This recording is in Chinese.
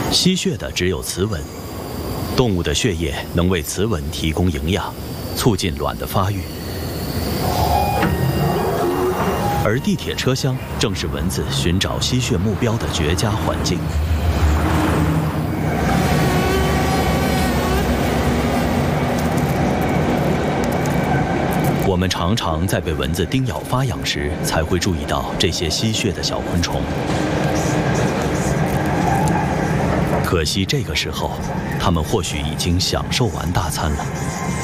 吸血的只有雌蚊，动物的血液能为雌蚊提供营养，促进卵的发育。而地铁车厢正是蚊子寻找吸血目标的绝佳环境。我们常常在被蚊子叮咬发痒时，才会注意到这些吸血的小昆虫。可惜这个时候，它们或许已经享受完大餐了。